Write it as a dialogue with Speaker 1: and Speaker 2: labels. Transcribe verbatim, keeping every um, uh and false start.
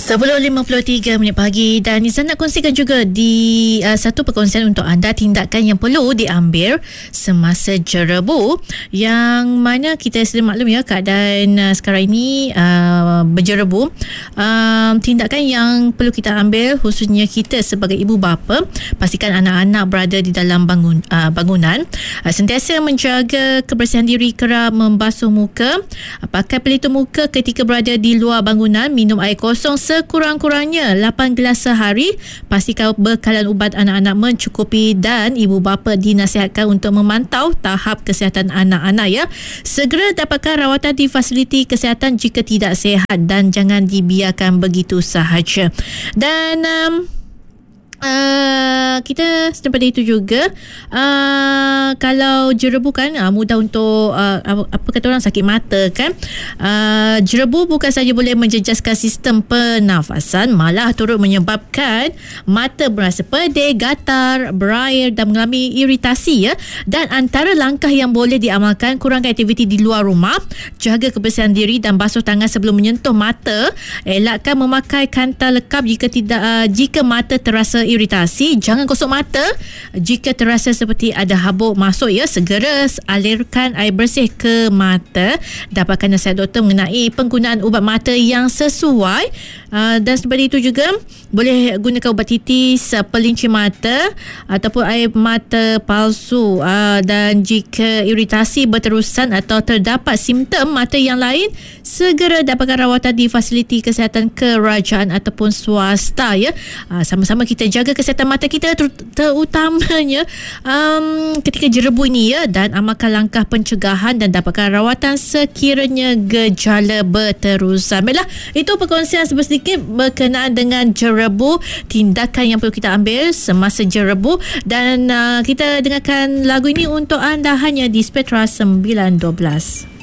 Speaker 1: sepuluh lima puluh tiga minit pagi dan Nizam nak kongsikan juga di uh, satu perkongsian untuk anda tindakan yang perlu diambil semasa jerebu, yang mana kita sudah maklum ya keadaan uh, sekarang ini uh, berjerebu. Uh, tindakan yang perlu kita ambil khususnya kita sebagai ibu bapa, pastikan anak-anak berada di dalam bangun, uh, bangunan, uh, sentiasa menjaga kebersihan diri, kerap membasuh muka, uh, pakai pelitup muka ketika berada di luar bangunan, minum air kosong sekurang-kurangnya lapan gelas sehari, pastikan bekalan ubat anak-anak mencukupi dan ibu bapa dinasihatkan untuk memantau tahap kesihatan anak-anak ya. Segera dapatkan rawatan di fasiliti kesihatan jika tidak sihat dan jangan dibiarkan begitu sahaja. Dan um, Uh, kita daripada itu juga uh, kalau jerebu kan uh, mudah untuk uh, apa kata orang sakit mata kan. uh, Jerebu bukan saja boleh menjejaskan sistem pernafasan, malah turut menyebabkan mata berasa pedih, gatal, berair dan mengalami iritasi ya. Dan antara langkah yang boleh diamalkan, kurangkan aktiviti di luar rumah, jaga kebersihan diri dan basuh tangan sebelum menyentuh mata, elakkan memakai kantar lekap jika tidak uh, jika mata terasa iritasi, jangan kosong mata jika terasa seperti ada habuk masuk ya. Segera alirkan air bersih ke mata, dapatkan nasihat doktor mengenai penggunaan ubat mata yang sesuai. Uh, dan seperti itu juga boleh gunakan ubat titis, uh, pelinci mata ataupun air mata palsu. Uh, dan jika iritasi berterusan atau terdapat simptom mata yang lain, segera dapatkan rawatan di fasiliti kesihatan kerajaan ataupun swasta ya. Uh, sama-sama kita jaga kesihatan mata kita, ter- terutamanya um, ketika jerebu ini ya, dan amalkan langkah pencegahan dan dapatkan rawatan sekiranya gejala berterusan. Baiklah, itu perkongsian sedikit berkenaan dengan jerebu, tindakan yang perlu kita ambil semasa jerebu. Dan uh, kita dengarkan lagu ini untuk anda hanya di Spectra sembilan dua belas.